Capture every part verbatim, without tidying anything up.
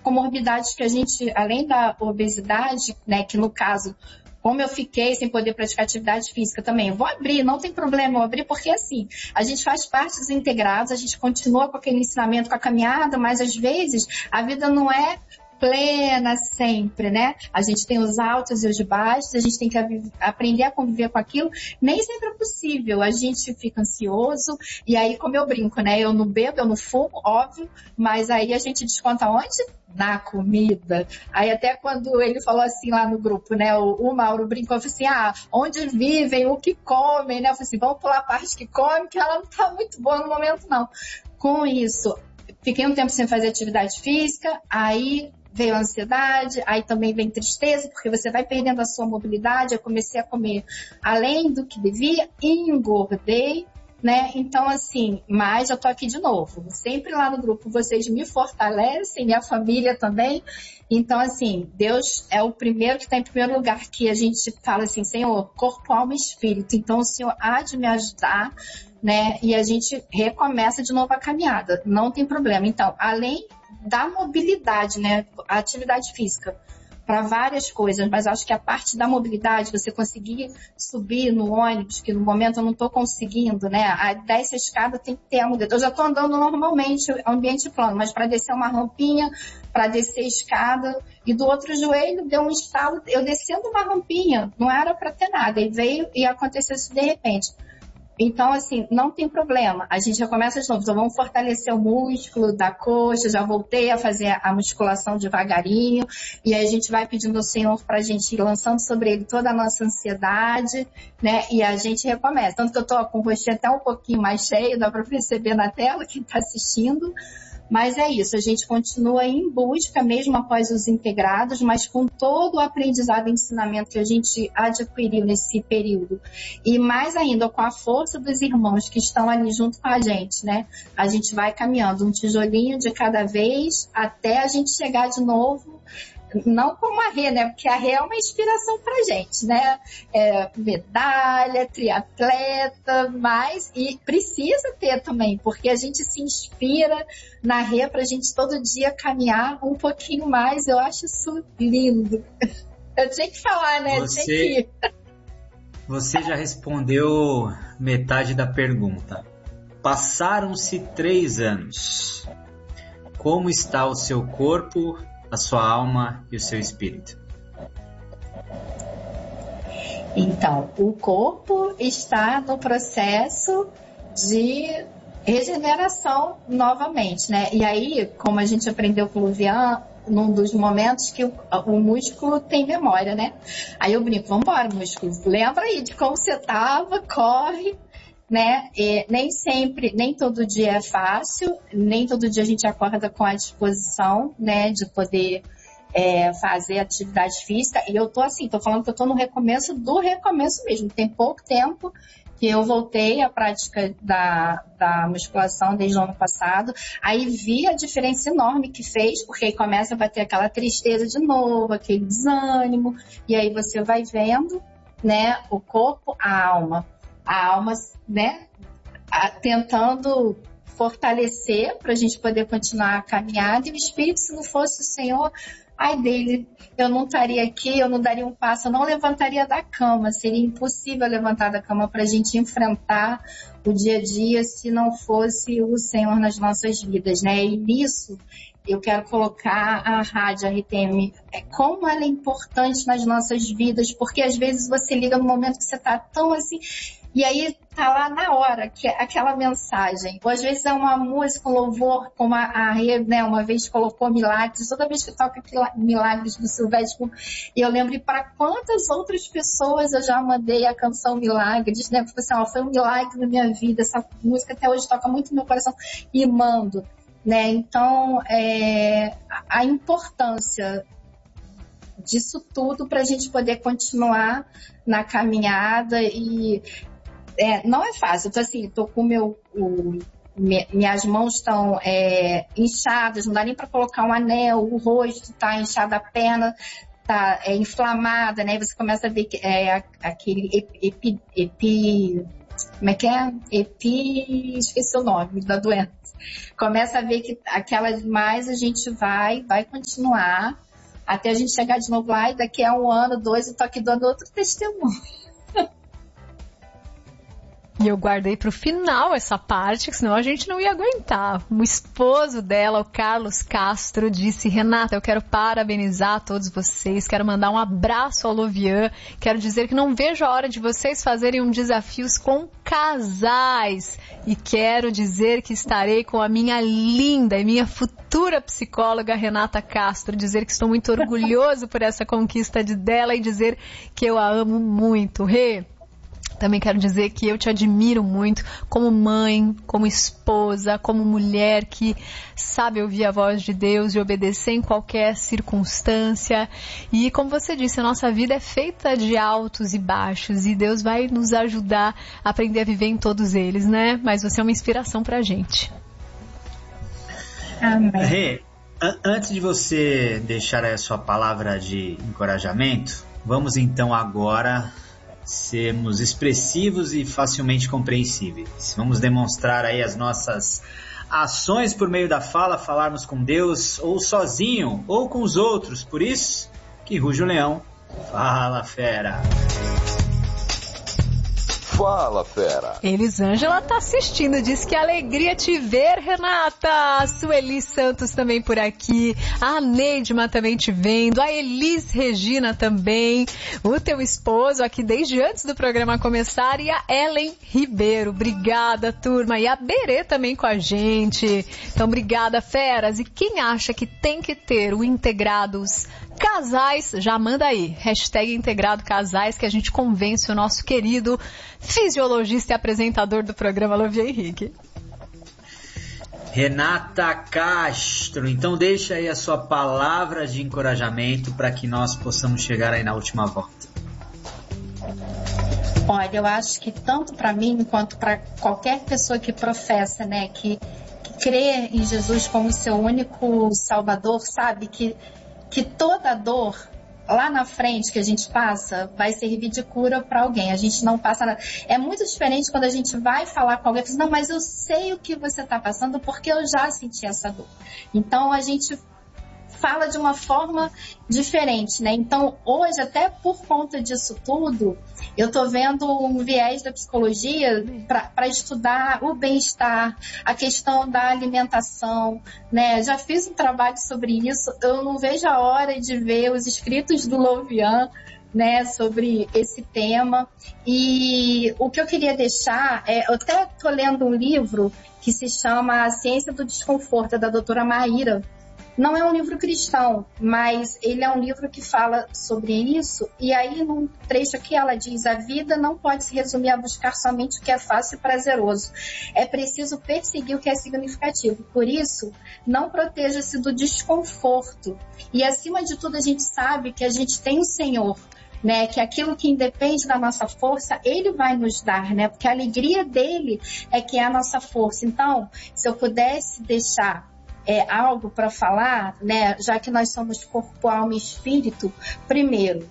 comorbidades que a gente, além da obesidade, né, que no caso, como eu fiquei sem poder praticar atividade física também, eu vou abrir, não tem problema, eu vou abrir porque assim, a gente faz parte dos integrados, a gente continua com aquele ensinamento, com a caminhada, mas às vezes a vida não é plena sempre, né? A gente tem os altos e os baixos, a gente tem que aprender a conviver com aquilo. Nem sempre é possível, a gente fica ansioso, e aí, como eu brinco, né? Eu não bebo, eu não fumo, óbvio, mas aí a gente desconta onde? Na comida. Aí até quando ele falou assim lá no grupo, né? O, o Mauro brincou assim, ah, onde vivem, o que comem, né? Eu falei assim, vamos pular a parte que come, que ela não tá muito boa no momento, não. Com isso, fiquei um tempo sem fazer atividade física, aí veio a ansiedade, aí também vem tristeza, porque você vai perdendo a sua mobilidade. Eu comecei a comer além do que devia, engordei, né? Então, assim, mas eu tô aqui de novo. Sempre lá no grupo vocês me fortalecem, minha família também. Então, assim, Deus é o primeiro que está em primeiro lugar, que a gente fala assim, Senhor, corpo, alma e espírito. Então, o Senhor há de me ajudar, né? E a gente recomeça de novo a caminhada. Não tem problema. Então, além da mobilidade, né? A atividade física para várias coisas, mas acho que a parte da mobilidade, você conseguir subir no ônibus, que no momento eu não estou conseguindo, né? A descer a escada tem que ter a mudança. Eu já estou andando normalmente, ambiente plano, mas para descer uma rampinha, para descer a escada, e do outro joelho deu um estalo, eu descendo uma rampinha, não era para ter nada, e veio e aconteceu isso de repente. Então, assim, não tem problema. A gente já começa de novo. Então, vamos fortalecer o músculo da coxa. Já voltei a fazer a musculação devagarinho. E aí a gente vai pedindo ao Senhor para a gente ir lançando sobre ele toda a nossa ansiedade, né? E a gente recomeça. Tanto que eu tô com o rostinho até um pouquinho mais cheio, dá para perceber na tela quem está assistindo. Mas é isso, a gente continua em busca, mesmo após os integrados, mas com todo o aprendizado e ensinamento que a gente adquiriu nesse período. E mais ainda, com a força dos irmãos que estão ali junto com a gente, né? A gente vai caminhando um tijolinho de cada vez até a gente chegar de novo, não como a Rê, né? Porque a Rê é uma inspiração pra gente, né? É, medalha, triatleta, mas... E precisa ter também, porque a gente se inspira na Rê pra gente todo dia caminhar um pouquinho mais. Eu acho isso lindo. Eu tinha que falar, né? Você, tinha que... você já respondeu metade da pergunta. Passaram-se três anos. Como está o seu corpo, a sua alma e o seu espírito? Então, o corpo está no processo de regeneração novamente, né? E aí, como a gente aprendeu com o Luvian, num dos momentos que o, o músculo tem memória, né? Aí eu brinco, vamos embora, músculo, lembra aí de como você estava, corre, né? E nem sempre, nem todo dia é fácil, nem todo dia a gente acorda com a disposição, né, de poder é, fazer atividade física. E eu tô assim, tô falando que eu tô no recomeço do recomeço mesmo. Tem pouco tempo que eu voltei à prática da, da musculação desde o ano passado. Aí vi a diferença enorme que fez, porque aí começa a bater aquela tristeza de novo, aquele desânimo, e aí você vai vendo, né, o corpo, a alma. A alma, né, tentando fortalecer para a gente poder continuar a caminhada, e o espírito, se não fosse o Senhor, ai dele, eu não estaria aqui, eu não daria um passo, eu não levantaria da cama, seria impossível levantar da cama para a gente enfrentar o dia a dia se não fosse o Senhor nas nossas vidas, né? E nisso eu quero colocar a rádio, a R T M, é, como ela é importante nas nossas vidas, porque às vezes você liga no momento que você está tão assim, e aí tá lá na hora, que é aquela mensagem. Ou às vezes é uma música, um louvor, como a, a Rê, né, uma vez colocou Milagres, toda vez que toca aquele Milagres do Silvestre, e eu lembro para quantas outras pessoas eu já mandei a canção Milagres, né, porque assim, ó, foi um milagre na minha vida, essa música até hoje toca muito no meu coração, e mando. Né? Então, é, a importância disso tudo para a gente poder continuar na caminhada e é, não é fácil. Então, assim, tô com meu, o, me, minhas mãos estão é, inchadas, não dá nem para colocar um anel, o rosto está inchado, a perna está é, inflamada, né? Você começa a ver que, é, aquele epi, epi, como é que é? Epi... Esqueci o nome da doença. Começa a ver que aquelas mais a gente vai, vai continuar até a gente chegar de novo lá e daqui a um ano, dois, eu tô aqui dando outro testemunho. E eu guardei para o final essa parte, que senão a gente não ia aguentar. O esposo dela, o Carlos Castro, disse: Renata, eu quero parabenizar todos vocês, quero mandar um abraço ao Lovian, quero dizer que não vejo a hora de vocês fazerem um desafios com casais. E quero dizer que estarei com a minha linda e minha futura psicóloga Renata Castro, dizer que estou muito orgulhoso por essa conquista de dela e dizer que eu a amo muito. Rê, também quero dizer que eu te admiro muito como mãe, como esposa, como mulher que sabe ouvir a voz de Deus e obedecer em qualquer circunstância. E como você disse, a nossa vida é feita de altos e baixos e Deus vai nos ajudar a aprender a viver em todos eles, né? Mas você é uma inspiração pra gente. Amém. Rê, an- antes de você deixar aí a sua palavra de encorajamento, vamos então agora sermos expressivos e facilmente compreensíveis. Vamos demonstrar aí as nossas ações por meio da fala, falarmos com Deus, ou sozinho, ou com os outros. Por isso que ruge o leão. Fala, fera! Fala, fera! Elisângela tá assistindo, diz que alegria te ver, Renata. A Sueli Santos também por aqui, a Neidma também te vendo, a Elis Regina também, o teu esposo aqui desde antes do programa começar e a Ellen Ribeiro. Obrigada, turma. E a Berê também com a gente. Então, obrigada, feras. E quem acha que tem que ter o Integrados Casais, já manda aí, hashtag Integrado Casais, que a gente convence o nosso querido fisiologista e apresentador do programa, Lovian Henrique. Renata Castro, então deixa aí a sua palavra de encorajamento para que nós possamos chegar aí na última volta. Olha, eu acho que tanto para mim quanto para qualquer pessoa que professa, né, que, que crê em Jesus como seu único Salvador, sabe que que toda dor lá na frente que a gente passa vai servir de cura para alguém. A gente não passa nada. É muito diferente quando a gente vai falar com alguém e fala, não, mas eu sei o que você está passando porque eu já senti essa dor. Então a gente fala de uma forma diferente, né? Então hoje, até por conta disso tudo, eu tô vendo um viés da psicologia para estudar o bem-estar, a questão da alimentação, né? Já fiz um trabalho sobre isso, eu não vejo a hora de ver os escritos do Lovian, né, sobre esse tema. E o que eu queria deixar, é, eu até tô lendo um livro que se chama A Ciência do Desconforto, da doutora Maíra. Não é um livro cristão, mas ele é um livro que fala sobre isso. E aí, num trecho aqui, ela diz: a vida não pode se resumir a buscar somente o que é fácil e prazeroso. É preciso perseguir o que é significativo. Por isso, não proteja-se do desconforto. E, acima de tudo, a gente sabe que a gente tem o Senhor, né? Que aquilo que independe da nossa força, Ele vai nos dar, né? Porque a alegria dEle é que é a nossa força. Então, se eu pudesse deixar É, algo para falar, né? Já que nós somos corpo, alma e espírito, primeiro,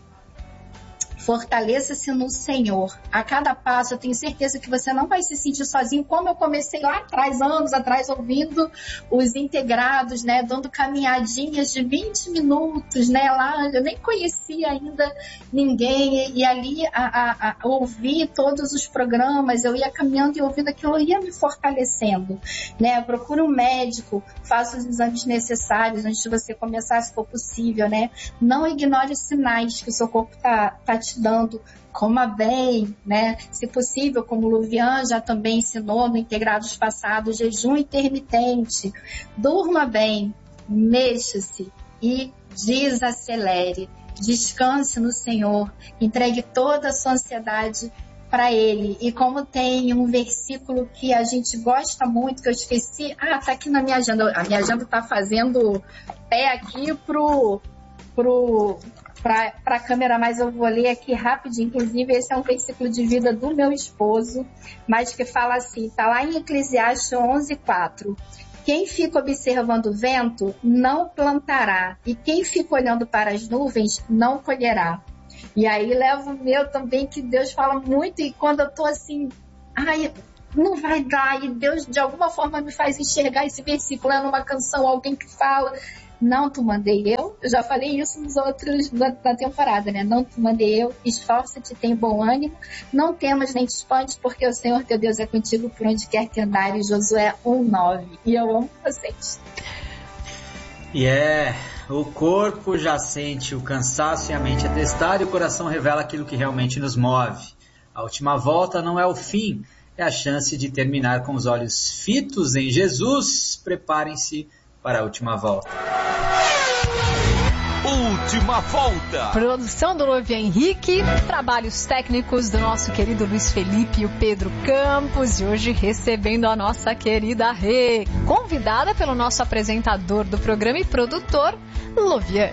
fortaleça-se no Senhor. A cada passo, eu tenho certeza que você não vai se sentir sozinho, como eu comecei lá atrás, anos atrás, ouvindo os integrados, né? Dando caminhadinhas de vinte minutos, né? Lá, eu nem conhecia ainda ninguém, e, e ali, a, a, a ouvir todos os programas, eu ia caminhando e ouvindo aquilo, ia me fortalecendo, né? Procura um médico, faça os exames necessários antes de você começar, se for possível, né? Não ignore os sinais que o seu corpo tá, tá te dando, coma bem, né? Se possível, como o Lovian já também ensinou no Integrados Passado, jejum intermitente, durma bem, mexa-se e desacelere, descanse no Senhor, entregue toda a sua ansiedade para Ele. E como tem um versículo que a gente gosta muito, que eu esqueci, ah, tá aqui na minha agenda, a minha agenda tá fazendo pé aqui pro, pro para a câmera, mas eu vou ler aqui rapidinho. Inclusive, esse é um versículo de vida do meu esposo, mas que fala assim, está lá em Eclesiastes onze, quatro. Quem fica observando o vento não plantará, e quem fica olhando para as nuvens não colherá. E aí leva o meu também, que Deus fala muito, e quando eu estou assim, ai, não vai dar, e Deus de alguma forma me faz enxergar esse versículo, é numa canção, alguém que fala, não te mandei eu, eu já falei isso nos outros, na, na temporada, né, não te mandei eu, esforça-te, tem bom ânimo, não temas nem te espantes, porque o Senhor teu Deus é contigo por onde quer que andares, Josué um, nove, e eu amo vocês. E é, o corpo já sente o cansaço e a mente é testada e o coração revela aquilo que realmente nos move. A última volta não é o fim, é a chance de terminar com os olhos fitos em Jesus. Preparem-se para a última volta. Última volta. Produção do Lovia Henrique, trabalhos técnicos do nosso querido Luiz Felipe e o Pedro Campos, e hoje recebendo a nossa querida Rê, convidada pelo nosso apresentador do programa e produtor, Lovia.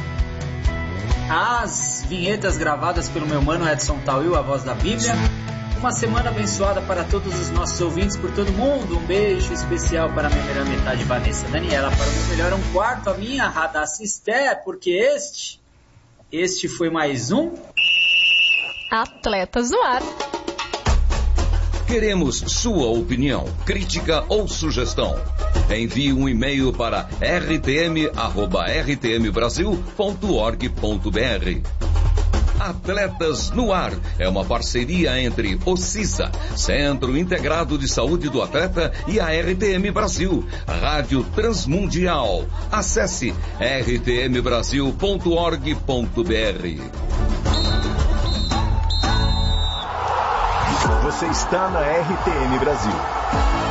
As vinhetas gravadas pelo meu mano Edson Tauil, a voz da Bíblia. Uma semana abençoada para todos os nossos ouvintes por todo mundo. Um beijo especial para a minha melhor metade, Vanessa Daniela. Para o meu melhor um quarto, a minha Radassa Esté, porque este, este foi mais um Atletas no Ar. Queremos sua opinião, crítica ou sugestão. Envie um e-mail para r t m arroba r t m brasil ponto org ponto b r. Atletas no Ar é uma parceria entre o CISA, Centro Integrado de Saúde do Atleta, e a R T M Brasil, Rádio Transmundial. Acesse r t m brasil ponto org ponto b r. Você está na R T M Brasil.